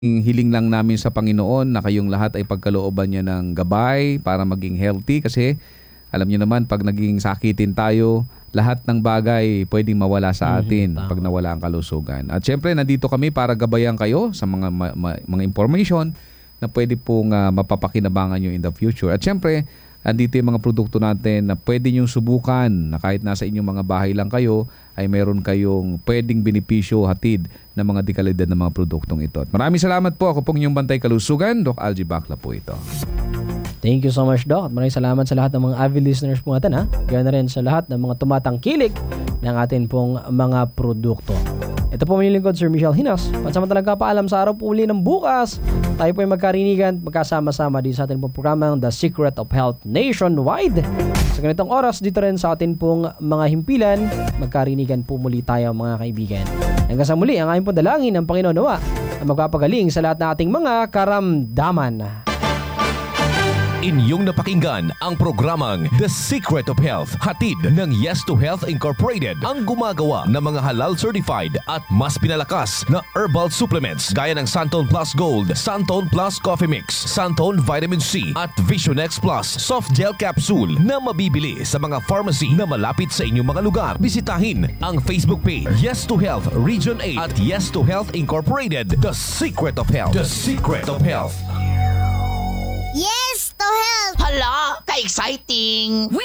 Hiling lang namin sa Panginoon na kayong lahat ay pagkalooban niya ng gabay para maging healthy kasi alam niyo naman pag naging sakitin tayo, lahat ng bagay pwedeng mawala sa atin pag nawala ang kalusugan. At syempre nandito kami para gabayan kayo sa mga information na pwede pong mapapakinabangan nyo in the future. At syempre, andito yung mga produkto natin na pwede nyong subukan na kahit nasa inyong mga bahay lang kayo ay meron kayong pwedeng benepisyo hatid ng mga dekalidad ng mga produktong ito. At maraming salamat po. Ako pong inyong Bantay Kalusugan, Doc Algie Bacla po ito. Thank you so much, Doc. At maraming salamat sa lahat ng mga avid listeners po natin. Kaya na rin sa lahat ng mga tumatangkilik ng atin pong mga produkto. Ito po may lingkod, Sir Michelle Hinas. Pansamantalang kapaalam sa araw po uli ng bukas. Tayo po ay magkarinigan, magkasama-sama din sa ating pong programang The Secret of Health Nationwide. Sa ganitong oras, dito rin sa ating pong mga himpilan, magkarinigan po muli tayo mga kaibigan. Hanggang sa muli, ang aming pong dalangin ng Panginoon nawa na magpapagaling sa lahat ng ating mga karamdaman. Inyong napakinggan ang programang The Secret of Health, hatid ng Yes to Health Incorporated, ang gumagawa ng mga halal certified at mas pinalakas na herbal supplements gaya ng Santon Plus Gold, Santon Plus Coffee Mix, Santon Vitamin C at Visionex Plus Soft Gel Capsule na mabibili sa mga pharmacy na malapit sa inyong mga lugar. Bisitahin ang Facebook page Yes to Health Region 8 at Yes to Health Incorporated, The Secret of Health. The Secret of Health. Yes to health! Hala, ka-exciting!